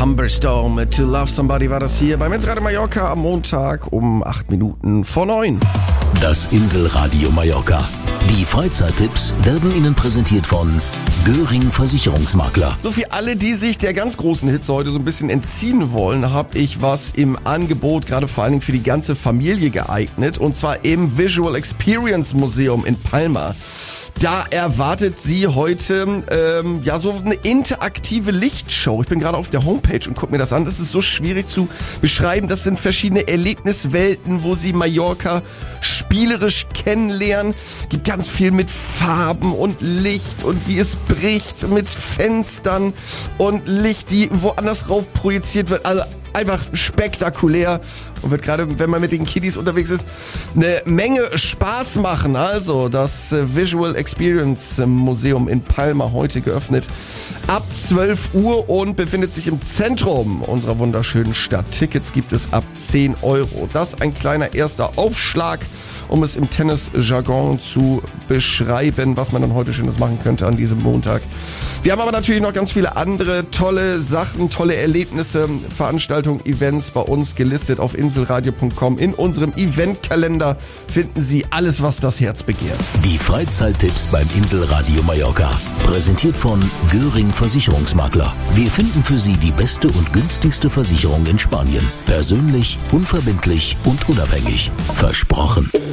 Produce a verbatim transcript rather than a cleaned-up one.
Humberstone mit To Love Somebody war das hier beim Inselradio Mallorca am Montag um acht Minuten vor neun. Das Inselradio Mallorca. Die Freizeittipps werden Ihnen präsentiert von Göring Versicherungsmakler. So, für alle, die sich der ganz großen Hits heute so ein bisschen entziehen wollen, habe ich was im Angebot, gerade vor allen Dingen für die ganze Familie geeignet, und zwar im Visual Experience Museum in Palma. Da erwartet Sie heute ähm, ja so eine interaktive Lichtshow. Ich bin gerade auf der Homepage und gucke mir das an. Das ist so schwierig zu beschreiben. Das sind verschiedene Erlebniswelten, wo Sie Mallorca spielerisch kennenlernen. Gibt ganz viel mit Farben und Licht und wie es bricht, mit Fenstern und Licht, die woanders rauf projiziert wird. Also einfach spektakulär und wird gerade, wenn man mit den Kiddies unterwegs ist, eine Menge Spaß machen. Also das Visual Experience Museum in Palma heute geöffnet ab zwölf Uhr und befindet sich im Zentrum unserer wunderschönen Stadt. Tickets gibt es ab zehn Euro. Das ein kleiner erster Aufschlag, um es im Tennis-Jargon zu beschreiben, was man dann heute Schönes machen könnte an diesem Montag. Wir haben aber natürlich noch ganz viele andere tolle Sachen, tolle Erlebnisse, Veranstaltungen, Events bei uns gelistet auf inselradio punkt com. In unserem Eventkalender finden Sie alles, was das Herz begehrt. Die Freizeittipps beim Inselradio Mallorca. Präsentiert von Göring Versicherungsmakler. Wir finden für Sie die beste und günstigste Versicherung in Spanien. Persönlich, unverbindlich und unabhängig. Versprochen.